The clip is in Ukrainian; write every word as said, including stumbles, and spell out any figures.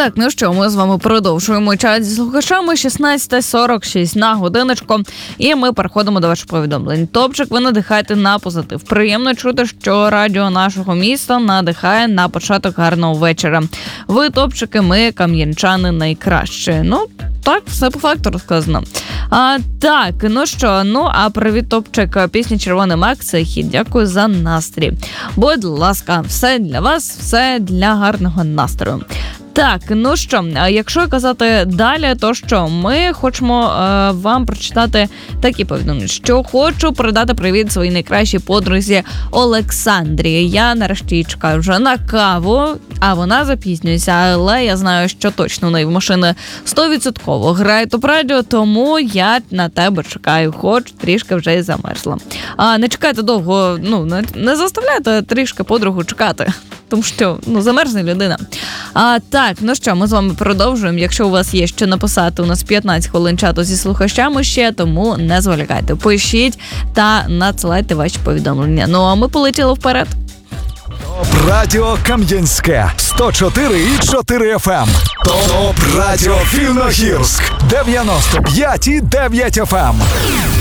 Так, ну що, ми з вами продовжуємо чат зі слухачами. шістнадцята сорок шість на годиночку. І ми переходимо до ваших повідомлень. Топчик, ви надихаєте на позитив. Приємно чути, що радіо нашого міста надихає на початок гарного вечора. Ви, топчики, ми, кам'янчани, найкраще. Ну, так, все по факту розказано. А, так, ну що, ну, а привіт, топчик, пісня «Червоний мак» – це хіт. Дякую за настрій. Будь ласка, все для вас, все для гарного настрою. Так, ну що, якщо казати далі, то що, ми хочемо е, вам прочитати такі повідомлення, що хочу передати привіт своїй найкращій подрузі Олександрі. Я нарешті її чекаю вже на каву, а вона запізнюється, але я знаю, що точно в неї в машини сто відсотків грає топ-радіо, тому я на тебе чекаю, хоч трішки вже і замерзла. А не чекайте довго, ну, не, не заставляйте трішки подругу чекати, тому що, ну, замерзне людина. А, так, ну що, ми з вами продовжуємо. Якщо у вас є що написати, у нас п'ятнадцять хвилин чату зі слухачами ще, тому не зволікайте. Пишіть та надсилайте ваші повідомлення. Ну, а ми полетіли вперед. Топ Радіо Кам'янське сто чотири і чотири еф ем. Топ Радіо Вільногірськ дев'яносто п'ять і дев'ять еф ем.